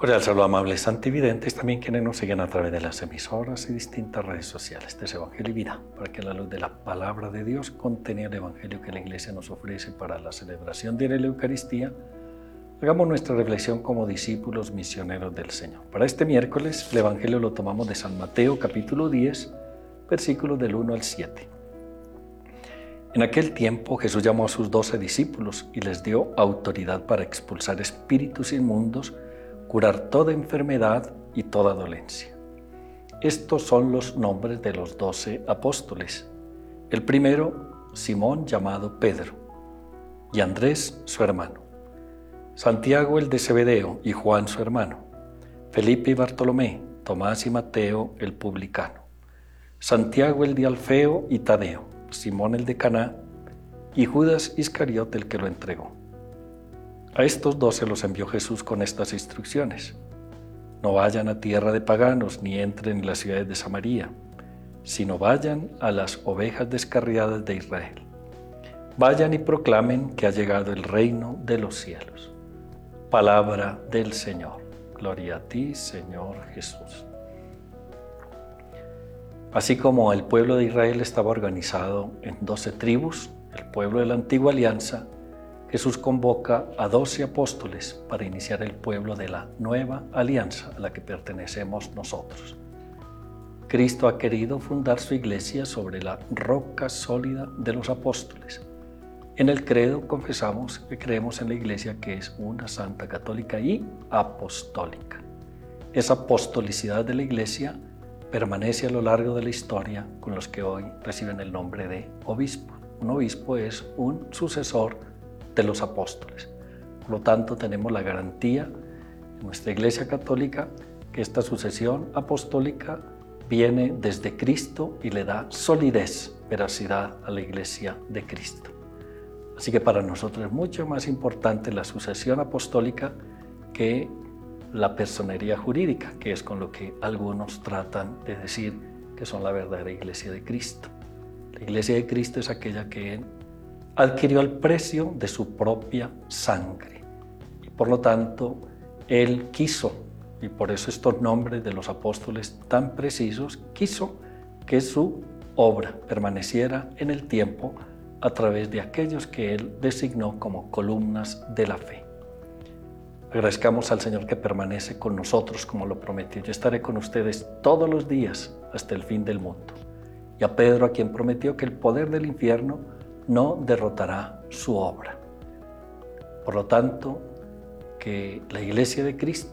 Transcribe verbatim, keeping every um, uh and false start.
Cordial saludo, amables santividentes, también quienes nos siguen a través de las emisoras y distintas redes sociales. Este es Evangelio y Vida, para que a la luz de la palabra de Dios, contenida el Evangelio que la Iglesia nos ofrece para la celebración de la Eucaristía, hagamos nuestra reflexión como discípulos misioneros del Señor. Para este miércoles, el Evangelio lo tomamos de San Mateo, capítulo diez, versículos del uno al siete. En aquel tiempo Jesús llamó a sus doce discípulos y les dio autoridad para expulsar espíritus inmundos, curar toda enfermedad y toda dolencia. Estos son los nombres de los doce apóstoles. El primero, Simón, llamado Pedro, y Andrés, su hermano, Santiago el de Zebedeo y Juan su hermano, Felipe y Bartolomé, Tomás y Mateo el publicano, Santiago el de Alfeo y Tadeo, Simón el de Caná y Judas Iscariote el que lo entregó. A estos doce los envió Jesús con estas instrucciones: no vayan a tierra de paganos ni entren en las ciudades de Samaria, sino vayan a las ovejas descarriadas de Israel. Vayan y proclamen que ha llegado el reino de los cielos. Palabra del Señor. Gloria a ti, Señor Jesús. Así como el pueblo de Israel estaba organizado en doce tribus, el pueblo de la antigua alianza, Jesús convoca a doce apóstoles para iniciar el pueblo de la nueva alianza a la que pertenecemos nosotros. Cristo ha querido fundar su iglesia sobre la roca sólida de los apóstoles. En el credo confesamos que creemos en la iglesia, que es una santa, católica y apostólica. Esa apostolicidad de la iglesia permanece a lo largo de la historia con los que hoy reciben el nombre de obispo. Un obispo es un sucesor de los apóstoles. Por lo tanto, tenemos la garantía en nuestra Iglesia Católica que esta sucesión apostólica viene desde Cristo y le da solidez, veracidad a la Iglesia de Cristo. Así que para nosotros es mucho más importante la sucesión apostólica que la personería jurídica, que es con lo que algunos tratan de decir que son la verdadera Iglesia de Cristo. La Iglesia de Cristo es aquella que adquirió el precio de su propia sangre. Y por lo tanto, Él quiso, y por eso estos nombres de los apóstoles tan precisos, quiso que su obra permaneciera en el tiempo a través de aquellos que Él designó como columnas de la fe. Agradezcamos al Señor que permanece con nosotros como lo prometió: yo estaré con ustedes todos los días hasta el fin del mundo. Y a Pedro, a quien prometió que el poder del infierno no derrotará su obra. Por lo tanto, que la Iglesia de Cristo